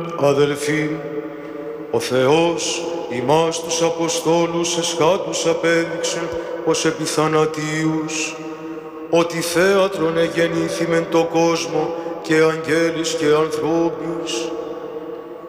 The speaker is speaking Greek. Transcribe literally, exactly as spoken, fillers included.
Αδελφοί, ο Θεός ημάς τους Αποστόλους εσχάτους απέδειξε πως επί θανατίους, ότι θέατρον εγεννήθη μεν το κόσμο και αγγέλης και ανθρώπους,